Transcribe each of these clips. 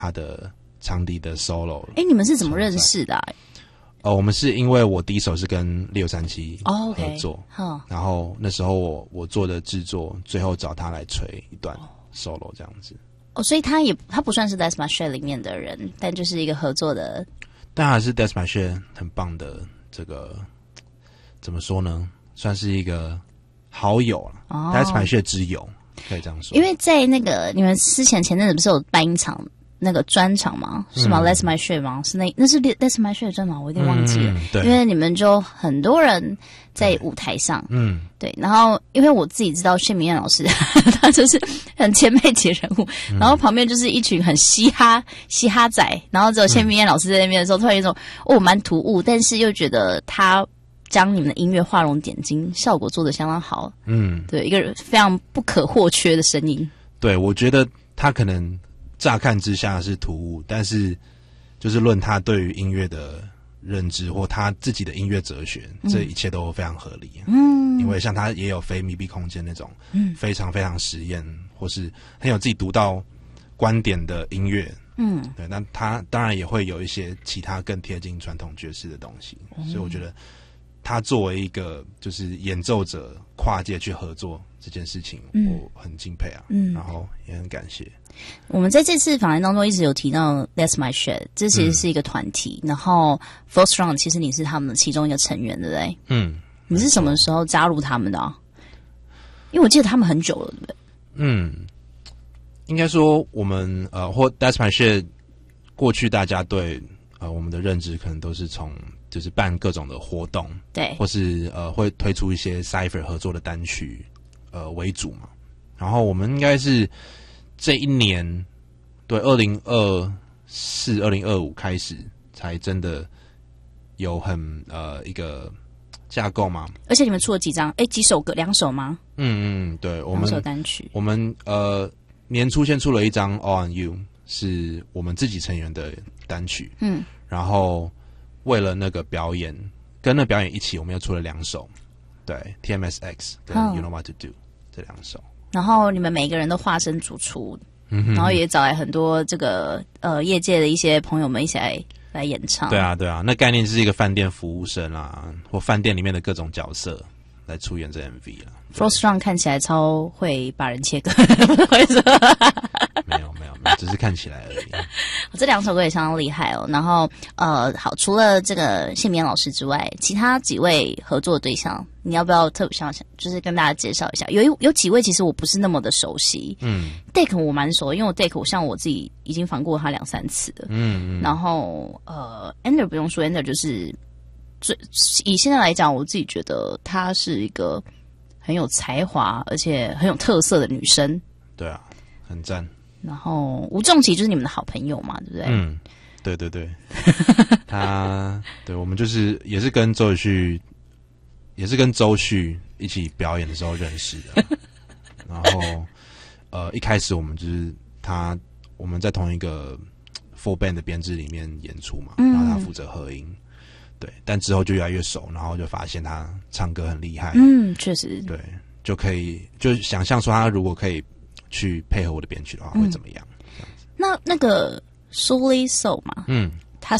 他的长笛的 solo。 你们是怎么认识的啊？ 我们是因为我第一首是跟637合作，然后那时候我做的制作，最后找他来吹一段 solo 这样子。 所以他不算是 That's My Shit 里面的人，但就是一个合作的。 但还是 That's My Shit 很棒的这个怎么说呢？算是一个好友了，That's My Shit 之友，可以这样说。 因为在那个你们之前阵子不是有办一场那个专场吗？是吗？That's My Shit 吗？是那是 That's My Shit 的专场，我有点忘记了。 对， 因为你们就很多人在舞台上，对。然后因为我自己知道谢明燕老师，他就是很前辈级人物，然后旁边就是一群很嘻哈仔，然后只有谢明燕老师在那边的时候，突然有一种蛮突兀，但是又觉得他将你们的音乐画龙点睛，效果做得相当好。对，一个非常不可或缺的声音。 对，我觉得他可能乍看之下是突兀，但是就是论他对于音乐的认知或他自己的音乐哲学，这一切都非常合理。因为像他也有非密闭空间那种，非常非常实验或是很有自己独到观点的音乐。对，那他当然也会有一些其他更贴近传统爵士的东西，所以我觉得他作为一个就是演奏者跨界去合作这件事情，我很敬佩啊，然后也很感谢。 我们在这次访谈当中一直有提到 That's My Shit， 这其实是一个团体，然后 First Round 其实你是他们的其中一个成员，对不对？你是什么时候加入他们的啊？因为我记得他们很久了，对不对？ 应该说我们或 That's My Shit 过去大家对我们的认知可能都是从就是办各种的活动， 对， 或是会推出一些 Cypher 合作的单曲为主嘛。然后我们应该是这一年，对2024、2025开始才真的有很一个架构嘛。 而且你们出了几张？几首歌？2首吗？ 对，我们2 首单曲。我们年初先出了一张 All on You， 是我们自己成员的单曲。然后为了那个表演，跟那表演一起，我们又出了2首，对 ，TMSX 跟 You Know What to Do 这2首。 然后你们每个人都化身主厨，然后也找来很多这个业界的一些朋友们一起来演唱。 对啊，那概念是一个饭店服务生啊，或饭店里面的各种角色来出演这 MV 啊。 Frost Run 看起来超会把人切割， 没有，只是看起来而已。 这2首歌也相当厉害哦。然后好，除了这个谢明燕老师之外，其他几位合作的对象，你要不要特别想就是跟大家介绍一下？有几位其实我不是那么的熟悉。Dake 我蛮熟的，因为Dake像我自己已经访过他2-3次了。然后Ender 不用说 ，Ender 就是以现在来讲，我自己觉得她是一个很有才华而且很有特色的女生。 对啊，很赞。 然后吴仲琪就是你们的好朋友嘛，对不对？ 对，对我们就是也是跟周旭一起表演的时候认识的。然后一开始我们就是我们在同一个 full band 的编制里面演出嘛，然后他负责合音。对，但之后就越来越熟，然后就发现他唱歌很厉害。 确实。 对，就想象说他如果可以去配合我的编曲的话，会怎么样？ 那个 Sully Soul 嘛，他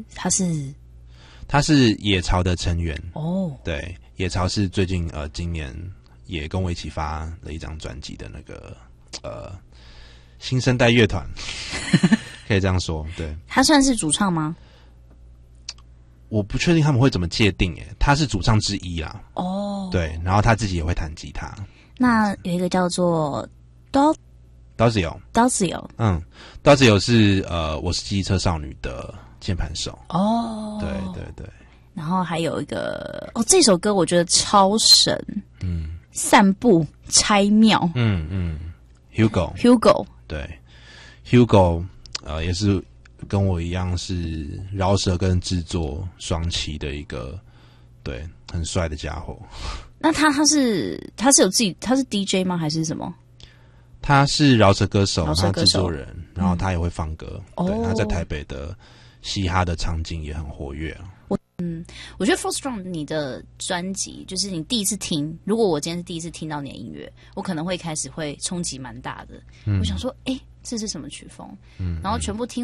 是野潮的成员哦。 对，野潮是最近今年也跟我一起发了一张专辑的那个新生代乐团，可以这样说。对， 他算是主唱吗？ 我不确定他们会怎么界定他是主唱之一啦。对，然后他自己也会弹吉他。那有一个叫做 Dazio， Dazio 是我是机车少女的键盘手。对。 然后还有一个这首歌我觉得超神。散步拆庙。Hugo 对 Hugo 也是跟我一样是饶舌跟制作双栖的一个对很帅的家伙。 那他是有自己他是 DJ 吗还是什么？ 他是饶舌歌手，他制作人，然后他也会放歌。对，他在台北的嘻哈的场景也很活跃啊。 我觉得 Frost Run 你的专辑就是你第一次听，如果我今天是第一次听到你的音乐，我可能会开始会冲击蛮大的。我想说这是什么曲风？然后全部听